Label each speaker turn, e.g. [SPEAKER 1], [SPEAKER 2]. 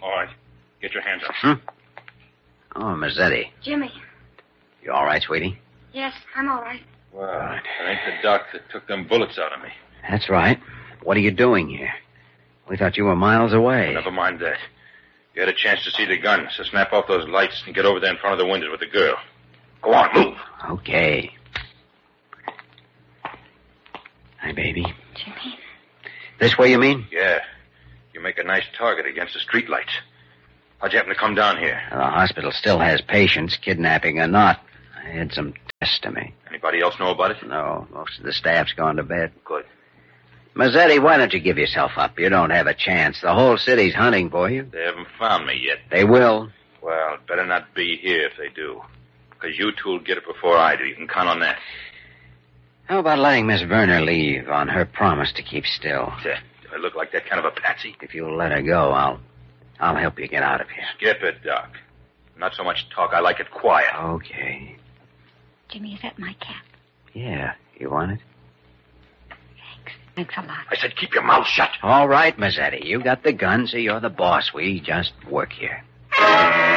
[SPEAKER 1] All right. Get your hands up.
[SPEAKER 2] Oh, Mazzetti.
[SPEAKER 3] Jimmy.
[SPEAKER 2] You all right, sweetie?
[SPEAKER 3] Yes, I'm all right.
[SPEAKER 1] Well, it ain't the doc that took them bullets out of me.
[SPEAKER 2] That's right. What are you doing here? We thought you were miles away.
[SPEAKER 1] Well, never mind that. You had a chance to see the gun, so snap off those lights and get over there in front of the windows with the girl. Go on, move.
[SPEAKER 2] Okay. Hi, baby.
[SPEAKER 3] Jimmy.
[SPEAKER 2] This way, you mean?
[SPEAKER 1] Yeah. You make a nice target against the streetlights. How'd you happen to come down here?
[SPEAKER 2] The hospital still has patients, kidnapping or not. I had some tests to make.
[SPEAKER 1] Anybody else know about it?
[SPEAKER 2] No, most of the staff's gone to bed.
[SPEAKER 1] Good.
[SPEAKER 2] Mazzetti, why don't you give yourself up? You don't have a chance. The whole city's hunting for you.
[SPEAKER 1] They haven't found me yet.
[SPEAKER 2] They will.
[SPEAKER 1] Well, it better not be here if they do. Because you two will get it before I do. You can count on that.
[SPEAKER 2] How about letting Miss Werner leave on her promise to keep still?
[SPEAKER 1] Do I look like that kind of a patsy?
[SPEAKER 2] If you'll let her go, I'll help you get out of here.
[SPEAKER 1] Skip it, Doc. Not so much talk. I like it quiet.
[SPEAKER 2] Okay.
[SPEAKER 3] Jimmy, is that my cap?
[SPEAKER 2] Yeah. You want it?
[SPEAKER 3] Thanks a lot.
[SPEAKER 1] I said keep your mouth shut.
[SPEAKER 2] All right, Mazzetti. You got the gun, so you're the boss. We just work here.